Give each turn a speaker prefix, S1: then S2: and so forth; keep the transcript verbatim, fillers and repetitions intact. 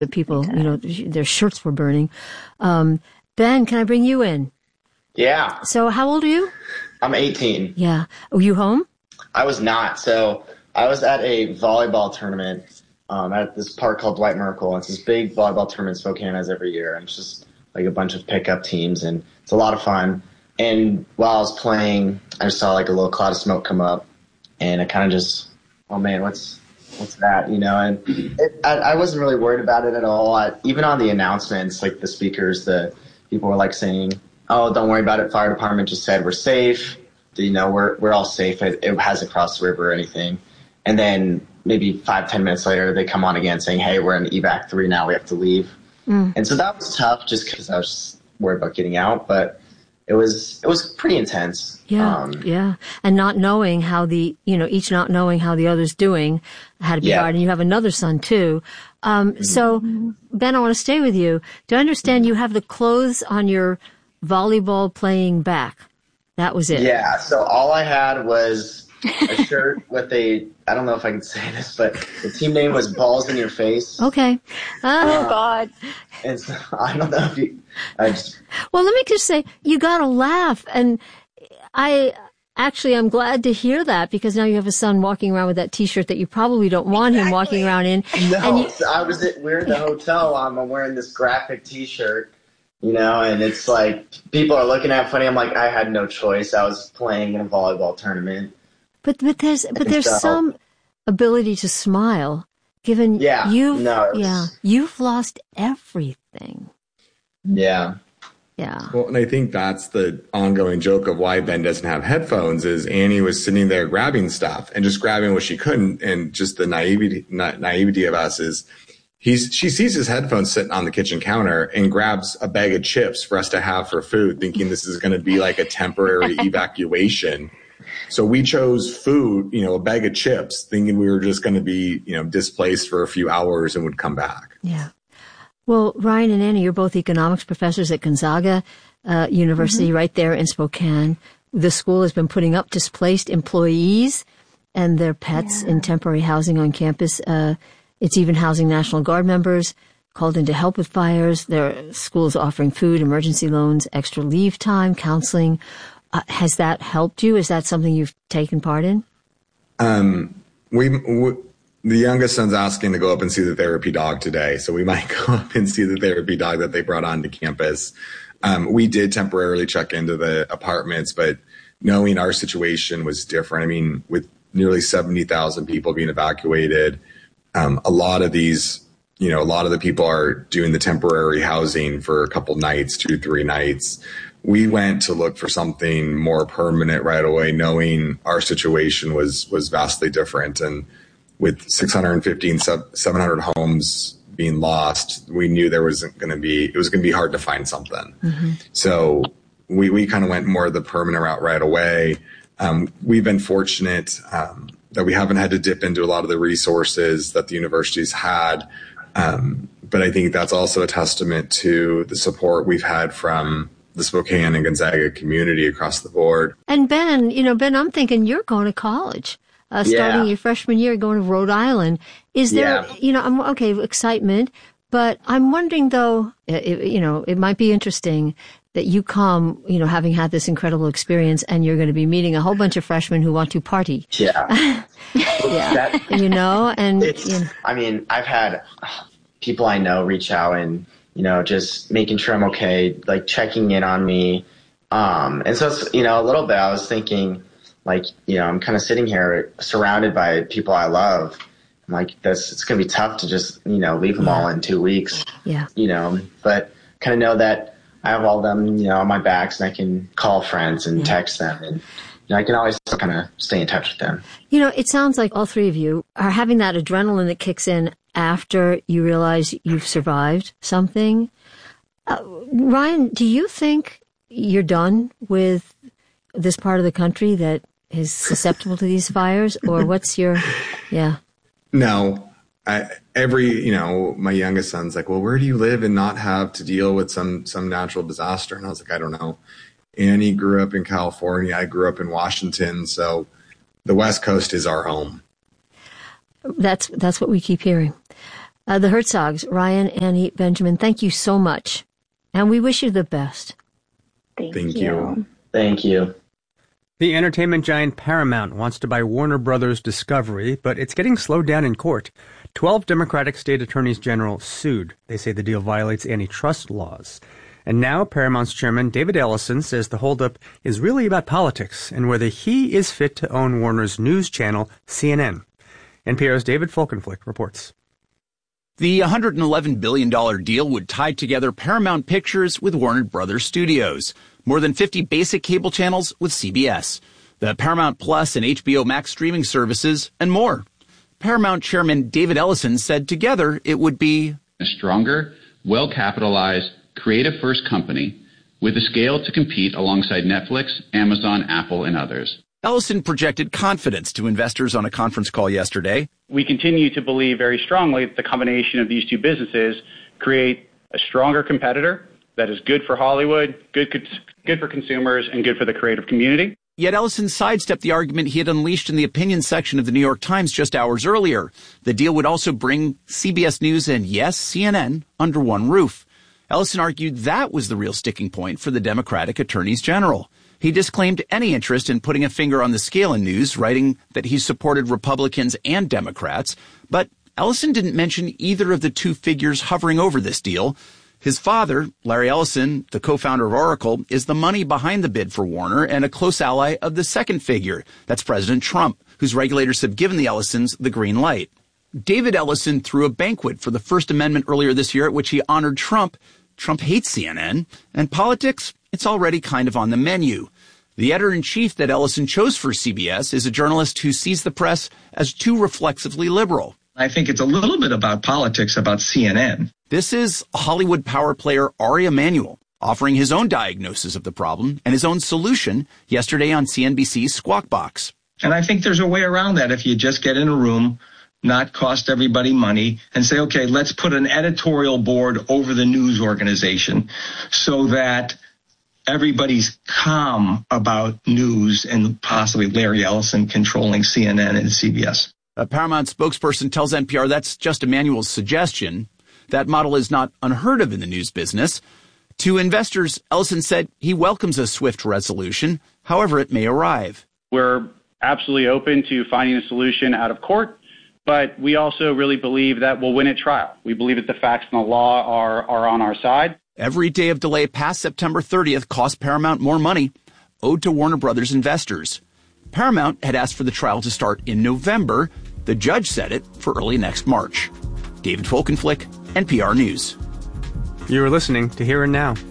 S1: The people,
S2: okay.
S1: you know, their shirts were burning. Um, Ben, can I bring you in?
S3: Yeah.
S1: So how old are you?
S3: I'm eighteen.
S1: Yeah. Were you home?
S3: I was not. So I was at a volleyball tournament um, at this park called Dwight Merkle. It's this big volleyball tournament Spokane has every year. And it's just like a bunch of pickup teams, and it's a lot of fun. And while I was playing, I just saw like a little cloud of smoke come up, and I kind of just, oh man, what's what's that? You know, and it, I, I wasn't really worried about it at all. I, even on the announcements, like the speakers, the people were like saying, "Oh, don't worry about it. Fire department just said we're safe. You know, we're we're all safe. It, it hasn't crossed the river or anything." And then maybe five, ten minutes later, they come on again saying, "Hey, we're in evac three now. We have to leave." Mm. And so that was tough, just because I was just worried about getting out. But it was it was pretty intense.
S1: Yeah,
S3: um,
S1: yeah, and not knowing how the you know each not knowing how the other's doing had to be
S3: yeah.
S1: hard. And you have another son too. Um, mm-hmm. So Ben, I want to stay with you. Do I understand you have the clothes on your volleyball playing back? That was it.
S3: Yeah. So all I had was a shirt with a, I don't know if I can say this, but the team name was Balls in Your Face.
S1: Okay. Uh,
S2: oh, God.
S3: And so, I don't know if you, I just.
S1: Well, let me just say, you got to laugh. And I actually, I'm glad to hear that, because now you have a son walking around with that T-shirt that you probably don't want
S3: exactly.
S1: him walking around in.
S3: No,
S1: and you,
S3: so I was at, we're in the hotel. I'm wearing this graphic T-shirt. You know, and it's like people are looking at funny. I'm like, I had no choice. I was playing in a volleyball tournament.
S1: But but there's but there's so, some ability to smile, given
S3: yeah,
S1: you've
S3: no, was,
S1: yeah you've lost everything.
S3: Yeah.
S1: Yeah.
S4: Well, and I think that's the ongoing joke of why Ben doesn't have headphones is Annie was sitting there grabbing stuff and just grabbing what she couldn't, and just the naivety na- naivety of us is. He's, she sees his headphones sitting on the kitchen counter and grabs a bag of chips for us to have for food, thinking this is going to be like a temporary evacuation. So we chose food, you know, a bag of chips, thinking we were just going to be, you know, displaced for a few hours and would come back.
S1: Yeah. Well, Ryan and Annie, you're both economics professors at Gonzaga uh, University, mm-hmm. right there in Spokane. The school has been putting up displaced employees and their pets yeah. in temporary housing on campus. Uh, It's even housing National Guard members called in to help with fires. There are schools offering food, emergency loans, extra leave time, counseling. Uh, has that helped you? Is that something you've taken part in?
S4: Um, we, we, the youngest son's asking to go up and see the therapy dog today. So we might go up and see the therapy dog that they brought onto campus. Um, we did temporarily check into the apartments, but knowing our situation was different. I mean, with nearly seventy thousand people being evacuated, Um, a lot of these, you know, a lot of the people are doing the temporary housing for a couple nights, two, three nights. We went to look for something more permanent right away, knowing our situation was, was vastly different. And with six hundred fifty and seven hundred homes being lost, we knew there wasn't going to be, it was going to be hard to find something. Mm-hmm. So we, we kind of went more the permanent route right away. Um, we've been fortunate, um, that we haven't had to dip into a lot of the resources that the universities had. Um, but I think that's also a testament to the support we've had from the Spokane and Gonzaga community across the board.
S1: And Ben, you know, Ben, I'm thinking you're going to college, uh, starting
S3: yeah.
S1: your freshman year, going to Rhode Island. Is there,
S3: yeah.
S1: you know, I'm okay, excitement, but I'm wondering though, it, you know, it might be interesting that you come, you know, having had this incredible experience, and you're going to be meeting a whole bunch of freshmen who want to party.
S3: Yeah.
S1: yeah. That, you know, and,
S3: it's,
S1: you know.
S3: I mean, I've had people I know reach out and, you know, just making sure I'm okay, like checking in on me. Um, and so it's, you know, a little bit, I was thinking like, you know, I'm kind of sitting here surrounded by people I love. I'm like, this, it's going to be tough to just, you know, leave them yeah. all in two weeks,
S1: yeah.
S3: you know, but kind of know that I have all them, you know, on my backs, and I can call friends and yeah. text them, and you know, I can always kind of stay in touch with them.
S1: You know, it sounds like all three of you are having that adrenaline that kicks in after you realize you've survived something. Uh, Ryan, do you think you're done with this part of the country that is susceptible to these fires, or what's your, yeah?
S4: No. I, every, you know, my youngest son's like, well, where do you live and not have to deal with some, some natural disaster? And I was like, I don't know. Annie grew up in California. I grew up in Washington. So the West Coast is our home.
S1: That's, that's what we keep hearing. Uh, the Herzogs, Ryan, Annie, Benjamin, thank you so much. And we wish you the best.
S2: Thank,
S4: Thank
S2: you.
S4: you.
S3: Thank you.
S5: The entertainment giant Paramount wants to buy Warner Brothers Discovery, but it's getting slowed down in court. Twelve Democratic state attorneys general sued. They say the deal violates antitrust laws. And now Paramount's chairman, David Ellison, says the holdup is really about politics and whether he is fit to own Warner's news channel, C N N. N P R's David Folkenflik reports.
S6: The one hundred eleven billion dollars deal would tie together Paramount Pictures with Warner Brothers Studios. More than fifty basic cable channels with C B S, the Paramount Plus and H B O Max streaming services, and more. Paramount chairman David Ellison said together it would be
S7: a stronger, well-capitalized, creative-first company with the scale to compete alongside Netflix, Amazon, Apple, and others.
S6: Ellison projected confidence to investors on a conference call yesterday.
S8: We continue to believe very strongly that the combination of these two businesses create a stronger competitor that is good for Hollywood, good good for consumers, and good for the creative community.
S6: Yet Ellison sidestepped the argument he had unleashed in the opinion section of the New York Times just hours earlier. The deal would also bring C B S News and, yes, C N N under one roof. Ellison argued that was the real sticking point for the Democratic attorneys general. He disclaimed any interest in putting a finger on the scale in news, writing that he supported Republicans and Democrats. But Ellison didn't mention either of the two figures hovering over this deal. His father, Larry Ellison, the co-founder of Oracle, is the money behind the bid for Warner and a close ally of the second figure. That's President Trump, whose regulators have given the Ellisons the green light. David Ellison threw a banquet for the First Amendment earlier this year at which he honored Trump. Trump hates C N N. And politics, it's already kind of on the menu. The editor-in-chief that Ellison chose for C B S is a journalist who sees the press as too reflexively liberal.
S9: I think it's a little bit about politics, about C N N.
S6: This is Hollywood power player Ari Emanuel offering his own diagnosis of the problem and his own solution yesterday on C N B C's Squawk Box.
S9: And I think there's a way around that if you just get in a room, not cost everybody money, and say, okay, let's put an editorial board over the news organization so that everybody's calm about news and possibly Larry Ellison controlling C N N and C B S.
S6: A Paramount spokesperson tells N P R that's just Emanuel's suggestion. That model is not unheard of in the news business. To investors, Ellison said he welcomes a swift resolution, however it may arrive.
S8: We're absolutely open to finding a solution out of court, but we also really believe that we'll win at trial. We believe that the facts and the law are, are on our side.
S6: Every day of delay past September thirtieth cost Paramount more money, owed to Warner Brothers investors. Paramount had asked for the trial to start in November. The judge set it for early next March. David Folkenflik, N P R News.
S5: You are listening to Here and Now.